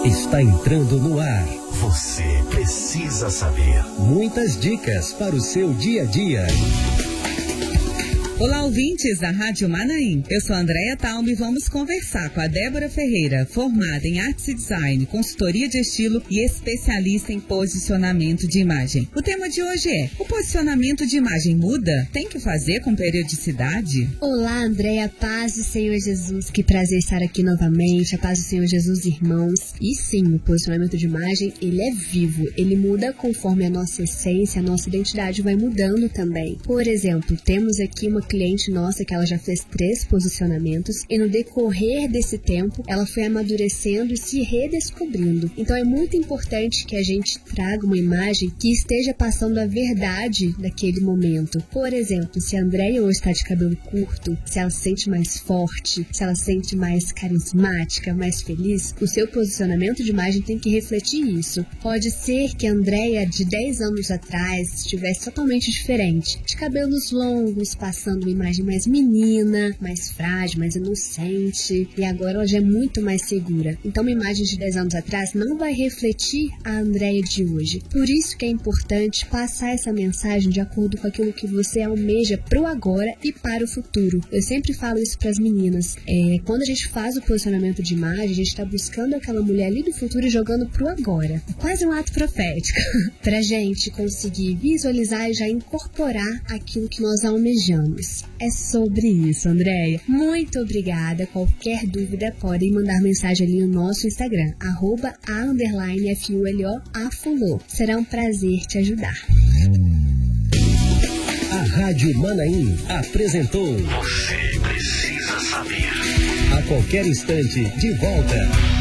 está entrando no ar. Você precisa saber. Muitas dicas para o seu dia a dia. Olá, ouvintes da Rádio Manaim. Eu sou a Andréia Talme e vamos conversar com a Débora Ferreira, formada em Artes e Design, consultoria de estilo e especialista em posicionamento de imagem. O tema de hoje é: o posicionamento de imagem muda? Tem que fazer com periodicidade? Olá, Andréia, paz do Senhor Jesus. Que prazer estar aqui novamente. A paz do Senhor Jesus, irmãos. E sim, o posicionamento de imagem, ele é vivo. Ele muda conforme a nossa essência, a nossa identidade vai mudando também. Por exemplo, temos aqui uma cliente nossa que ela já fez 3 posicionamentos e no decorrer desse tempo ela foi amadurecendo e se redescobrindo. Então é muito importante que a gente traga uma imagem que esteja passando a verdade daquele momento. Por exemplo, se a Andréia hoje está de cabelo curto, se ela se sente mais forte, se ela se sente mais carismática, mais feliz, o seu posicionamento de imagem tem que refletir isso. Pode ser que a Andréia de 10 anos atrás estivesse totalmente diferente, de cabelos longos, passando uma imagem mais menina, mais frágil, mais inocente, e agora ela já é muito mais segura. Então uma imagem de 10 anos atrás não vai refletir a Andréia de hoje. Por isso que é importante passar essa mensagem de acordo com aquilo que você almeja pro agora e para o futuro. Eu sempre falo isso para as meninas. Quando a gente faz o posicionamento de imagem, a gente está buscando aquela mulher ali do futuro e jogando pro agora. É quase um ato profético pra gente conseguir visualizar e já incorporar aquilo que nós almejamos. É sobre isso, Andréia. Muito obrigada. Qualquer dúvida, podem mandar mensagem ali no nosso Instagram, @a_FULO. Será um prazer te ajudar. A Rádio Manaim apresentou. Você precisa saber. A qualquer instante, de volta.